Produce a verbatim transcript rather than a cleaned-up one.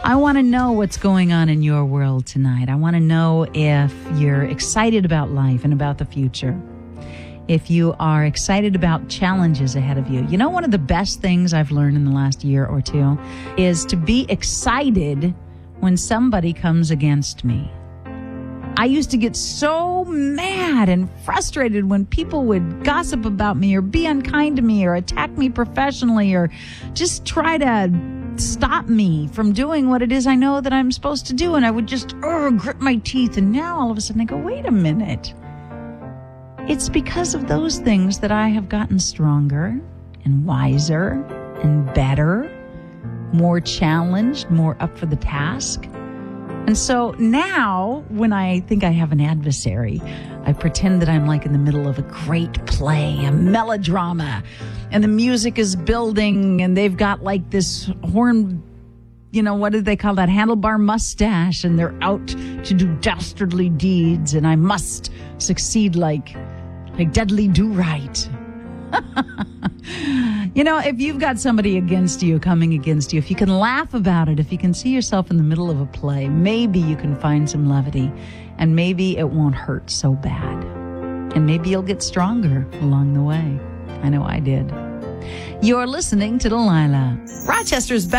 I want to know what's going on in your world tonight. I want to know if you're excited about life and about the future. If you are excited about challenges ahead of you. You know, one of the best things I've learned in the last year or two is to be excited when somebody comes against me. I used to get so mad and frustrated when people would gossip about me or be unkind to me or attack me professionally or just try to stop me from doing what it is I know that I'm supposed to do. And I would just uh, grit my teeth. And now all of a sudden I go, wait a minute. It's because of those things that I have gotten stronger and wiser and better, more challenged, more up for the task. And so now, when I think I have an adversary, I pretend that I'm like in the middle of a great play, a melodrama, and the music is building, and they've got like this horn, you know, what do they call that, handlebar mustache, and they're out to do dastardly deeds, and I must succeed like, like Dudley Do-Right. You know, if you've got somebody against you, coming against you, if you can laugh about it, if you can see yourself in the middle of a play, maybe you can find some levity, and maybe it won't hurt so bad. And maybe you'll get stronger along the way. I know I did. You're listening to Delilah. Rochester's